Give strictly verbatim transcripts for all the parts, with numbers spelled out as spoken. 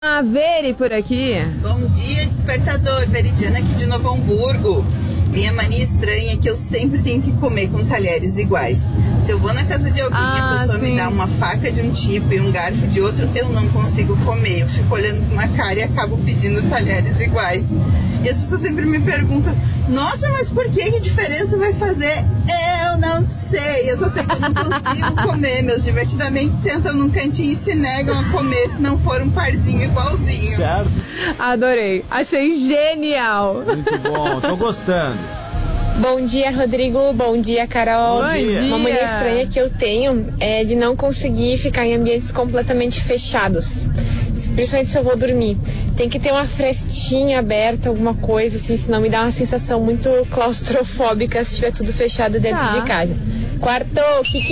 A Veri por aqui. Bom dia, despertador. Veridiana aqui de Novo Hamburgo. Minha mania estranha é que eu sempre tenho que comer com talheres iguais. Se eu vou na casa de alguém e Ah, a pessoa sim. me dá uma faca de um tipo e um garfo de outro, eu não consigo comer. Eu fico olhando com uma cara e acabo pedindo talheres iguais. E as pessoas sempre me perguntam: nossa, mas por que? Que diferença vai fazer? Eu não sei. Eu só sei que eu não consigo comer. Meus divertidamente sentam num cantinho e se negam a comer se não for um parzinho igualzinho. Certo? Adorei. Achei genial. Muito bom, tô gostando. Bom dia, Rodrigo. Bom dia, Carol. Bom dia. Uma mania estranha que eu tenho é de não conseguir ficar em ambientes completamente fechados. Principalmente se eu vou dormir. Tem que ter uma frestinha aberta, alguma coisa assim, senão me dá uma sensação muito claustrofóbica se tiver tudo fechado dentro Tá. de casa. Quarto,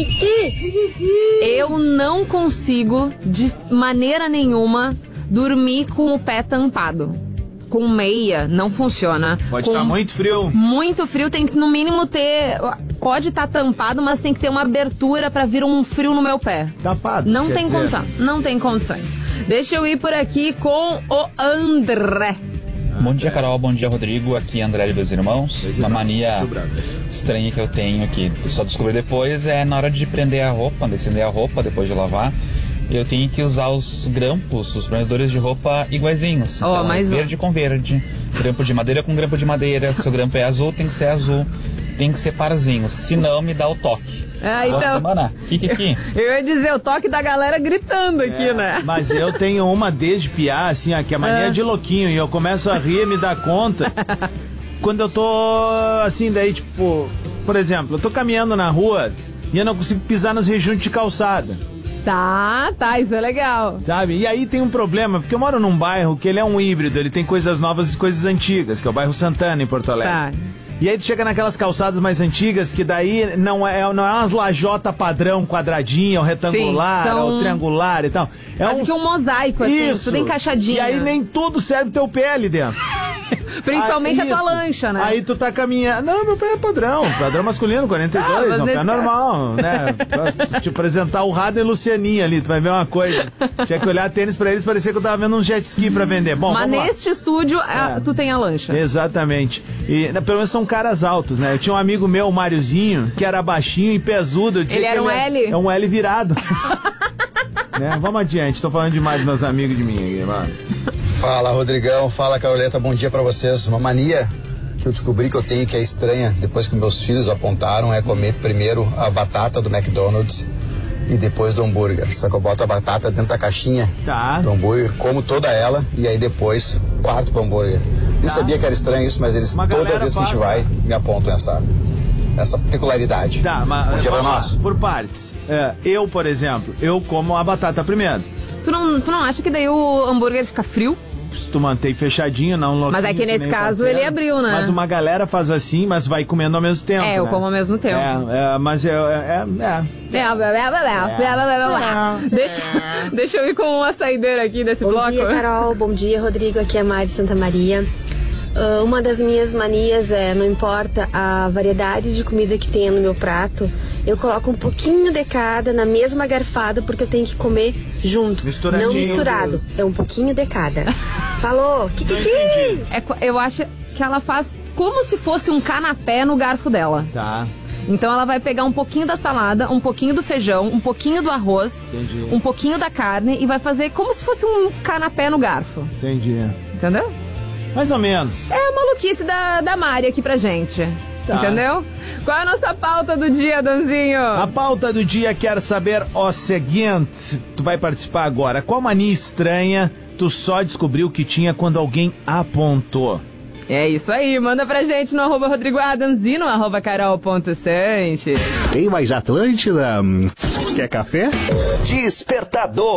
kikiki. Eu não consigo, de maneira nenhuma, dormir com o pé tampado. Com meia, não funciona. Pode com estar muito frio. Muito frio, tem que no mínimo ter... Pode estar tampado, mas tem que ter uma abertura pra vir um frio no meu pé. Tapado. Não quer tem dizer. condição, não tem condições. Deixa eu ir por aqui com o André. Bom dia, Carol. Bom dia, Rodrigo. Aqui é André de Dois Irmãos. Dois Uma irmãos, mania muito bravo. estranha que eu tenho, que só descobri depois, é na hora de prender a roupa, de estender a roupa depois de lavar. Eu tenho que usar os grampos, os prendedores de roupa iguaizinhos. Ó, Então, mais um. verde com verde, grampo de madeira com grampo de madeira. Se o grampo é azul, tem que ser azul. Tem que ser parzinho, senão me dá o toque. Ah, Boa então- semana. Kikiki. Eu ia dizer o toque da galera gritando aqui, É, né? Mas eu tenho uma desde piá, assim, ó, que é a mania É. de louquinho. E eu começo a rir e me dar conta. Quando eu tô, assim, daí, tipo... Por exemplo, eu tô caminhando na rua e eu não consigo pisar nos rejuntos de calçada. Tá, tá, isso é legal. Sabe? E aí tem um problema, porque eu moro num bairro que ele é um híbrido, ele tem coisas novas e coisas antigas, que é o bairro Santana, em Porto Alegre. Tá. E aí tu chega naquelas calçadas mais antigas, que daí não é, não é umas lajota padrão, quadradinha, ou retangular, Sim, são- ou triangular e tal. É Quase uns... que um mosaico, assim, Isso. tudo encaixadinho. E aí nem tudo serve teu pé ali dentro. Principalmente Ah, a tua isso. lancha, né? Aí tu tá caminhando. Não, meu pé é padrão. Padrão masculino, quarenta e dois. Ah, mas é um pé nesse normal, né? Pra te apresentar o Rado e Lucianinha ali, tu vai ver uma coisa. Tinha que olhar tênis pra eles, parecia que eu tava vendo um jet ski pra vender. Bom, Mas vamos lá. neste estúdio, a- É. tu tem a lancha. Exatamente. E né, pelo menos são caras altos, né? Eu tinha um amigo meu, o Máriozinho, que era baixinho e pesudo. Eu dizia Ele que era um é- L? É um L virado. Né? Vamos adiante, tô falando demais dos meus amigos de mim aqui, mano. Fala, Rodrigão. Fala, Caroleta. Bom dia pra vocês. Uma mania que eu descobri que eu tenho, que é estranha, depois que meus filhos apontaram, é comer primeiro a batata do McDonald's e depois do hambúrguer. Só que eu boto a batata dentro da caixinha Tá. do hambúrguer, como toda ela, e aí depois parto pro hambúrguer. Nem sabia que era estranho isso, mas eles, Uma toda galera vez que a gente faz, vai, me apontam essa, essa peculiaridade. Tá, mas Bom dia pra vamos lá, nós. por partes. É, eu, por exemplo, eu como a batata primeiro. Tu não, tu não acha que daí o hambúrguer fica frio? Se tu mantém fechadinho, não louquinho. Mas é que nesse nem caso parceiro. ele abriu, né? Mas uma galera faz assim, mas vai comendo ao mesmo tempo. É, eu né? como ao mesmo tempo. É, é, mas é, é, é, É, blá, blá, blá, blá, blá, blá, blá, blá. Deixa, deixa eu ir com uma saideira aqui desse Bom bloco. dia, Carol. Bom dia, Rodrigo. Aqui é a Mari de Santa Maria. Ah, uma das minhas manias é, não importa a variedade de comida que tenha no meu prato, eu coloco um pouquinho de cada na mesma garfada, porque eu tenho que comer junto. Misturadinho. Não misturado. É um pouquinho de cada. Falou! Kikiki! É co- eu acho que ela faz como se fosse um canapé no garfo dela. Tá. Então ela vai pegar um pouquinho da salada, um pouquinho do feijão, um pouquinho do arroz, Entendi. um pouquinho da carne e vai fazer como se fosse um canapé no garfo. Entendi. Entendeu? Mais ou menos. É a maluquice da, da Mari aqui pra gente. Tá. Entendeu? Qual é a nossa pauta do dia, Danzinho? A pauta do dia quer saber o seguinte. Tu vai participar agora. Qual mania estranha tu só descobriu que tinha quando alguém apontou? É isso aí, manda pra gente no arroba Rodrigo Adams e no arroba carol.sanches. Tem mais Atlântida? Quer café? Despertador.